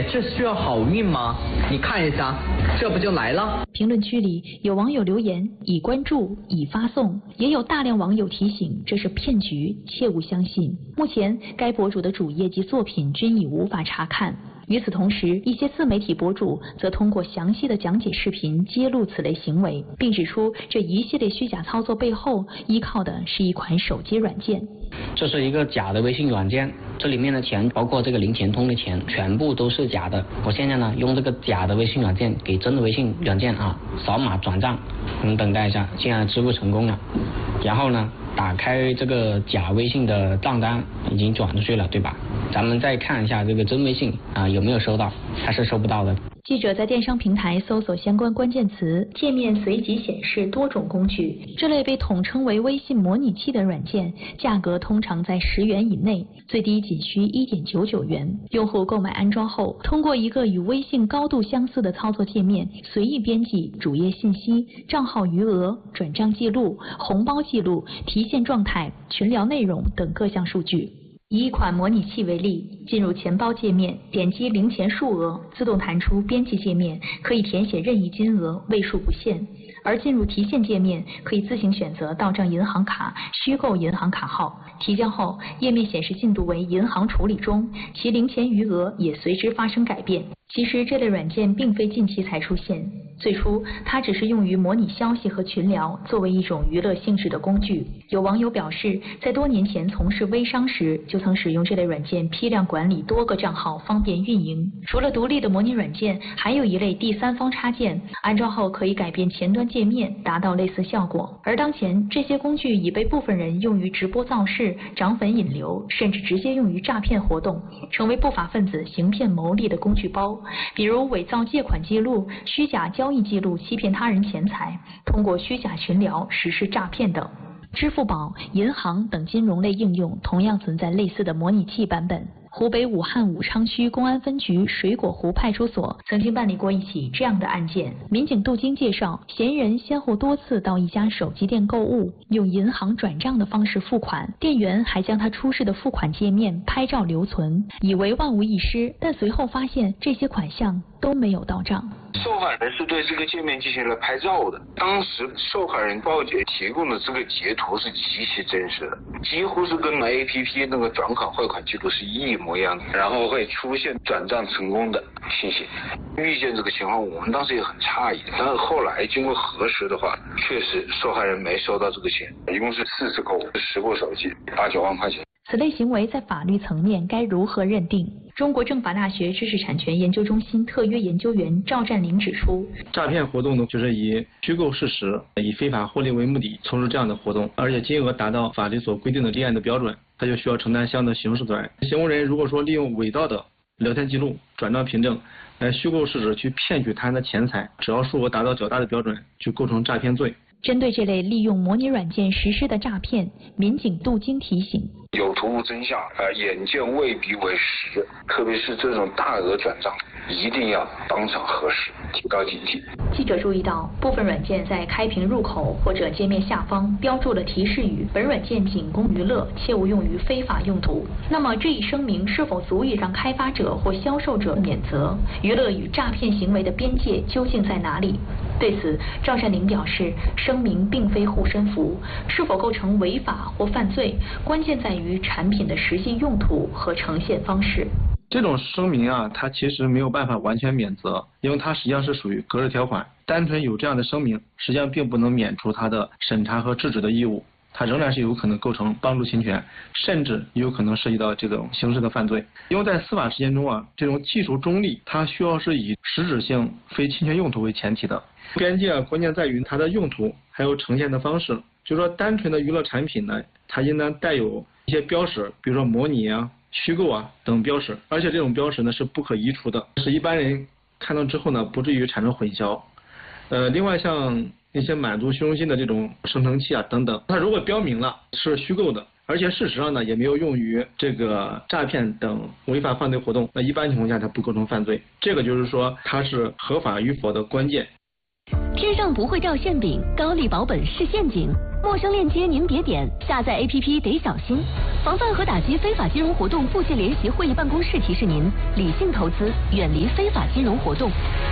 这需要好运吗？你看一下，这不就来了？ 评论区里有网友留言已关注、已发送，也有大量网友提醒这是骗局，切勿相信。目前该博主的主页及作品均已无法查看。与此同时，一些自媒体博主则通过详细的讲解视频揭露此类行为，并指出这一系列虚假操作背后依靠的是一款手机软件。 这是一个假的微信软件，这里面的钱，包括这个零钱通的钱，全部都是假的。我现在呢，用这个假的微信软件给真的微信软件扫码转账，你等待一下，现在支付成功了。然后呢，打开这个假微信的账单，已经转出去了，对吧？咱们再看一下这个真微信有没有收到，它是收不到的。 记者在电商平台搜索相关关键词，界面随即显示多种工具。这类被统称为微信模拟器的软件，价格通常在10元以内，最低仅需1.99元。用户购买安装后，通过一个与微信高度相似的操作界面，随意编辑主页信息、账号余额、转账记录、红包记录、提现状态、群聊内容等各项数据。以一款模拟器为例，进入钱包界面，点击零钱数额，自动弹出编辑界面，可以填写任意金额，位数不限。而进入提现界面，可以自行选择到账银行卡、虚构银行卡号。提交后，页面显示进度为银行处理中，其零钱余额也随之发生改变。其实这类软件并非近期才出现，最初它只是用于模拟消息和群聊，作为一种娱乐性质的工具。有网友表示，在多年前从事微商时，就曾使用这类软件批量管理多个账号，方便运营。除了独立的模拟软件，还有一类第三方插件，安装后可以改变前端界面，达到类似效果。而当前这些工具已被部分人用于直播造势、涨粉引流，甚至直接用于诈骗活动，成为不法分子行骗牟利的工具包。比如伪造借款记录、虚假交易记录欺骗他人钱财，通过虚假群聊实施诈骗等。支付宝、银行等金融类应用同样存在类似的模拟器版本。湖北武汉武昌区公安分局水果湖派出所曾经办理过一起这样的案件。民警杜京介绍，嫌疑人先后多次到一家手机店购物，用银行转账的方式付款，店员还将他出示的付款界面拍照留存，以为万无一失，但随后发现这些款项都没有到账。 受害人是对这个界面进行了拍照的，当时受害人报警提供的这个截图是极其真实的，几乎是跟 APP 那个转款汇款记录是一模一样的，然后会出现转账成功的信息。遇见这个情况，我们当时也很诧异，但是后来经过核实的话，确实受害人没收到这个钱，一共是4次购物，10部手机，8、9万块钱。 此类行为在法律层面该如何认定？中国政法大学知识产权研究中心特约研究员赵占林指出， 诈骗活动呢，就是以虚构事实、以非法获利为目的从事这样的活动，而且金额达到法律所规定的立案的标准，他就需要承担相应的刑事责任。行为人如果说利用伪造的聊天记录、转账凭证来虚构事实去骗取他人的钱财，只要数额达到较大的标准，就构成诈骗罪。 针对这类利用模拟软件实施的诈骗，民警杜京提醒： 有图无真相，眼见未必为实，特别是这种大额转账，一定要当场核实，提高警惕。 记者注意到，部分软件在开屏入口或者界面下方标注了提示语：本软件仅供娱乐，切勿用于非法用途。那么这一声明是否足以让开发者或销售者免责？娱乐与诈骗行为的边界究竟在哪里？对此，赵占林表示，声明并非护身符，是否构成违法或犯罪，关键在于产品的实际用途和呈现方式。 这种声明它其实没有办法完全免责，因为它实际上是属于格式条款，单纯有这样的声明，实际上并不能免除它的审查和制止的义务，它仍然是有可能构成帮助侵权，甚至有可能涉及到这种刑事的犯罪。因为在司法实践中这种技术中立，它需要是以实质性非侵权用途为前提的。边界关键在于它的用途，还有呈现的方式。就是说，单纯的娱乐产品呢，它应当带有一些标识，比如说模拟虚构等标识，而且这种标识呢是不可移除的，使一般人看到之后呢不至于产生混淆。另外像那些满足虚荣心的这种生成器等等，它如果标明了是虚构的，而且事实上呢也没有用于这个诈骗等违法犯罪活动，那一般情况下它不构成犯罪。这个就是说它是合法与否的关键。 天上不会掉馅饼，高利保本是陷阱。陌生链接您别点，下载 APP 得小心。防范和打击非法金融活动部界联席会议办公室提示您：理性投资，远离非法金融活动。